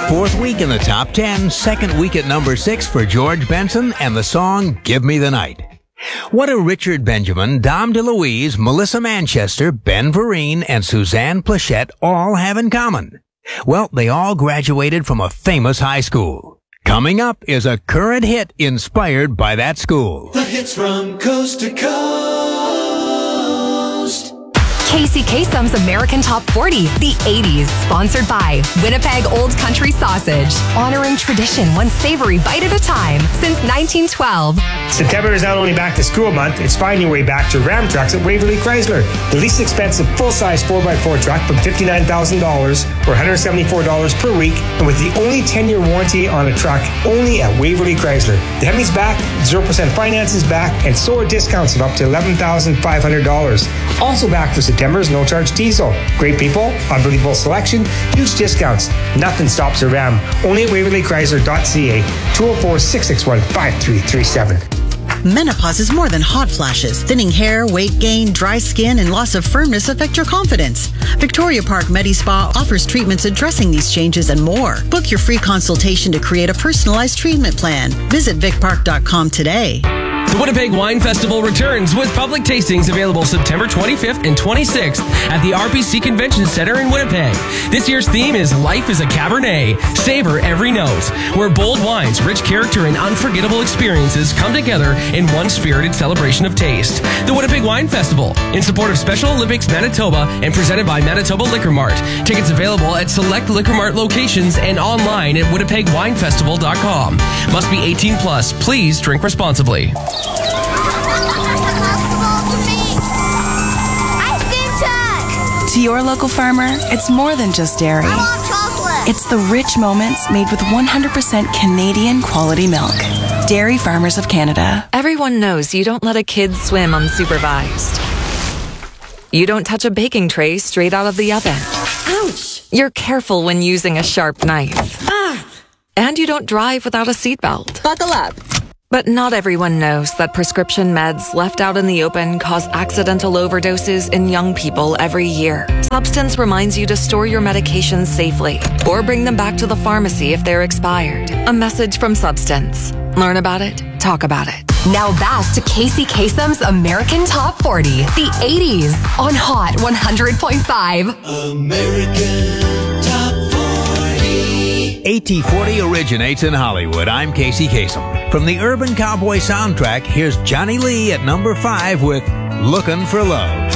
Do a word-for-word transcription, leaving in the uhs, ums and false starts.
Fourth week in the top ten, second week at number six for George Benson and the song Give Me the Night. What do Richard Benjamin, Dom DeLuise, Melissa Manchester, Ben Vereen, and Suzanne Plachette all have in common? Well, they all graduated from a famous high school. Coming up is a current hit inspired by that school. The hits from coast to coast. Casey Kasem's American Top forty, the eighties. Sponsored by Winnipeg Old Country Sausage. Honoring tradition one savory bite at a time since nineteen twelve. September is not only back to school month, it's finding your way back to Ram Trucks at Waverly Chrysler. The least expensive full-size four by four truck from fifty-nine thousand dollars or one hundred seventy-four dollars per week, and with the only ten-year warranty on a truck only at Waverly Chrysler. The Hemi's back, zero percent finance is back, and so are discounts of up to eleven thousand five hundred dollars. Also back for September's no-charge diesel. Great people, unbelievable selection, huge discounts. Nothing stops a Ram. Only at waverly chrysler dot c a. two oh four, six six one, five three three seven. Menopause is more than hot flashes. Thinning hair, weight gain, dry skin, and loss of firmness affect your confidence. Victoria Park Medi Spa offers treatments addressing these changes and more. Book your free consultation to create a personalized treatment plan. Visit vic park dot com today. The Winnipeg Wine Festival returns with public tastings available September twenty-fifth and twenty-sixth at the R P C Convention Center in Winnipeg. This year's theme is Life is a Cabernet. Savor every note, where bold wines, rich character, and unforgettable experiences come together in one spirited celebration of taste. The Winnipeg Wine Festival, in support of Special Olympics Manitoba and presented by Manitoba Liquor Mart. Tickets available at select Liquor Mart locations and online at winnipeg wine festival dot com. Must be eighteen plus. Please drink responsibly. To your local farmer, it's more than just dairy. I want chocolate. It's the rich moments made with one hundred percent Canadian quality milk. Dairy Farmers of Canada. Everyone knows you don't let a kid swim unsupervised. You don't touch a baking tray straight out of the oven. Ouch! You're careful when using a sharp knife. Ah! And you don't drive without a seatbelt. Buckle up. But not everyone knows that prescription meds left out in the open cause accidental overdoses in young people every year. Substance reminds you to store your medications safely or bring them back to the pharmacy if they're expired. A message from Substance. Learn about it, talk about it. Now back to Casey Kasem's American Top forty, the eighties on Hot one hundred point five. American Top forty. A T forty originates in Hollywood. I'm Casey Kasem. From the Urban Cowboy soundtrack, here's Johnny Lee at number five with Lookin' for Love.